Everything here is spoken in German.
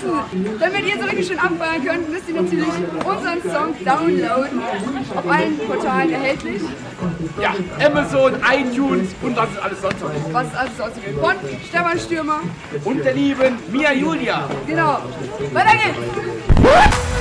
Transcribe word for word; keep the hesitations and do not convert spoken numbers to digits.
vergessen, damit ihr so richtig schön abfeiern könnt, müsst ihr natürlich unseren Song downloaden. Auf allen Portalen erhältlich. Ja, Amazon, iTunes und was ist alles sonst noch. Was ist alles sonst gibt. Von Stefan Stürmer. Und der lieben Mia Julia. Genau. Weiter geht's.